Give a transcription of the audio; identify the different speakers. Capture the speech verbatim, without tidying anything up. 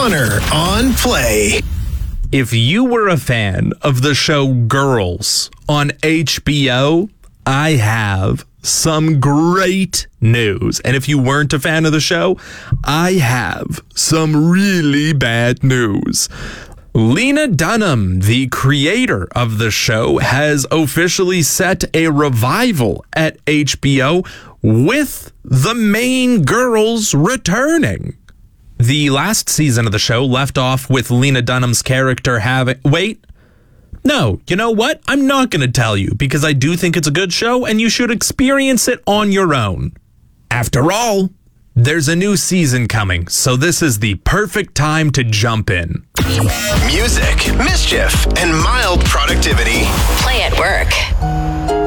Speaker 1: Connor on Play.
Speaker 2: If you were a fan of the show Girls on H B O, I have some great news. And if you weren't a fan of the show, I have some really bad news. Lena Dunham, the creator of the show, has officially set a revival at H B O with the main girls returning. The last season of the show left off with Lena Dunham's character having... Wait. No, you know what? I'm not going to tell you because I do think it's a good show and you should experience it on your own. After all, there's a new season coming, so this is the perfect time to jump in.
Speaker 1: Music, mischief, and mild productivity.
Speaker 3: Play at work.